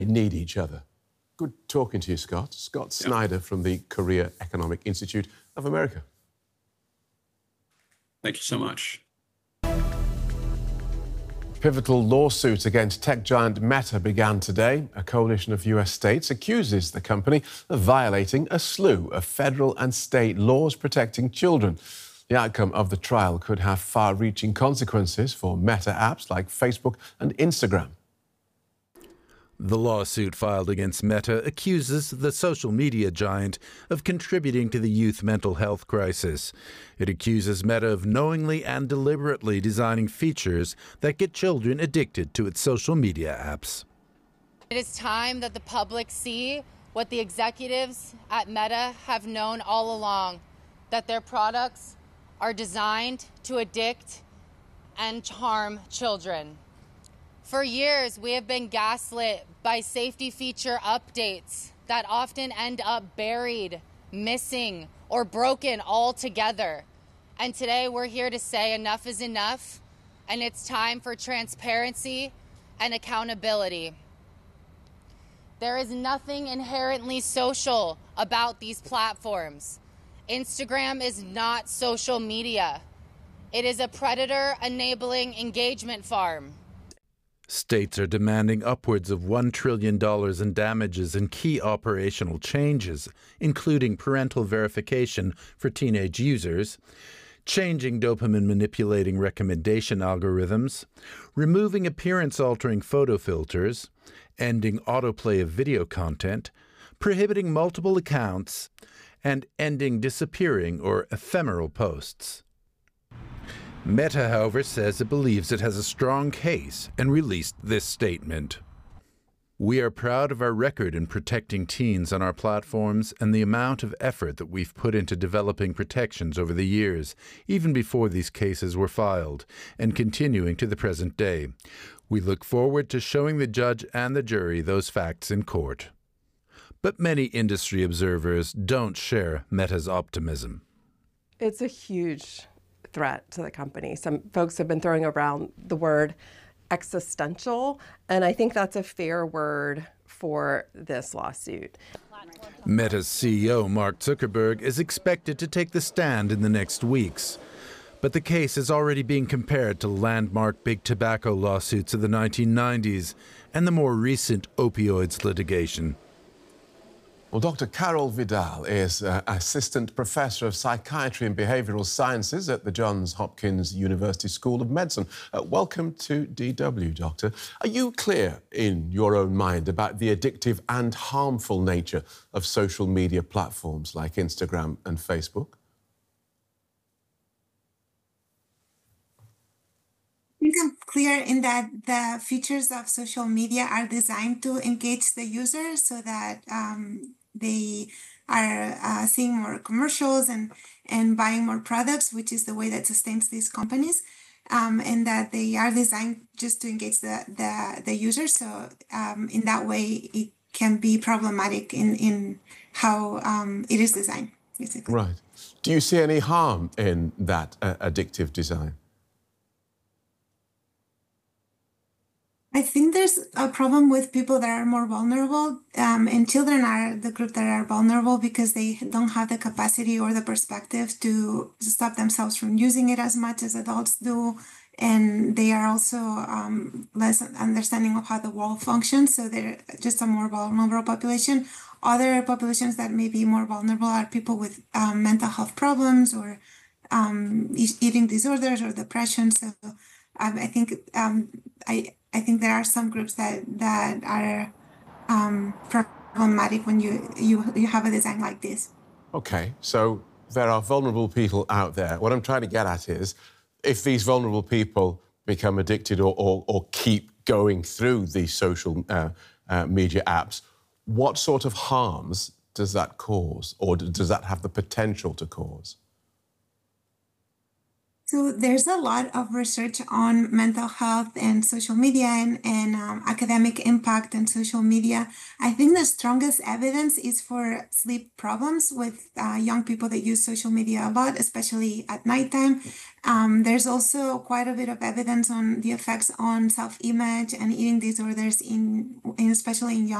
need each other. Good talking to you, Scott. Scott Snyder from the Korea Economic Institute of America. Thank you so much. Pivotal lawsuit against tech giant Meta began today. A coalition of US states accuses the company of violating a slew of federal and state laws protecting children. The outcome of the trial could have far-reaching consequences for Meta apps like Facebook and Instagram. The lawsuit filed against Meta accuses the social media giant of contributing to the youth mental health crisis. It accuses Meta of knowingly and deliberately designing features that get children addicted to its social media apps. It is time that the public see what the executives at Meta have known all along, that their products are designed to addict and harm children. For years, we have been gaslit by safety feature updates that often end up buried, missing, or broken altogether. And today we're here to say enough is enough, and it's time for transparency and accountability. There is nothing inherently social about these platforms. Instagram is not social media. It is a predator-enabling engagement farm. States are demanding upwards of $1 trillion in damages and key operational changes, including parental verification for teenage users, changing dopamine-manipulating recommendation algorithms, removing appearance-altering photo filters, ending autoplay of video content, prohibiting multiple accounts, and ending disappearing or ephemeral posts. Meta, however, says it believes it has a strong case and released this statement. We are proud of our record in protecting teens on our platforms and the amount of effort that we've put into developing protections over the years, even before these cases were filed, and continuing to the present day. We look forward to showing the judge and the jury those facts in court. But many industry observers don't share Meta's optimism. It's a huge threat to the company. Some folks have been throwing around the word existential, and I think that's a fair word for this lawsuit. Meta's CEO, Mark Zuckerberg, is expected to take the stand in the next weeks. But the case is already being compared to landmark big tobacco lawsuits of the 1990s and the more recent opioids litigation. Well, Dr. Carol Vidal is Assistant Professor of Psychiatry and Behavioural Sciences at the Johns Hopkins University School of Medicine. Welcome to DW, Doctor. Are you clear in your own mind about the addictive and harmful nature of social media platforms like Instagram and Facebook? I think I'm clear in that the features of social media are designed to engage the user so that they are seeing more commercials and buying more products, which is the way that sustains these companies, and that they are designed just to engage the user. So in that way, it can be problematic in how it is designed, basically. Right. Do you see any harm in that addictive design? I think there's a problem with people that are more vulnerable, and children are the group that are vulnerable because they don't have the capacity or the perspective to stop themselves from using it as much as adults do, and they are also less understanding of how the world functions, so they're just a more vulnerable population. Other populations that may be more vulnerable are people with mental health problems or eating disorders or depression. So I think I think there are some groups that are problematic when you have a design like this. Okay, so there are vulnerable people out there. What I'm trying to get at is, if these vulnerable people become addicted or keep going through these social media apps, what sort of harms does that cause, or does that have the potential to cause? So there's a lot of research on mental health and social media and academic impact on social media. I think the strongest evidence is for sleep problems with young people that use social media a lot, especially at nighttime. There's also quite a bit of evidence on the effects on self-image and eating disorders especially in young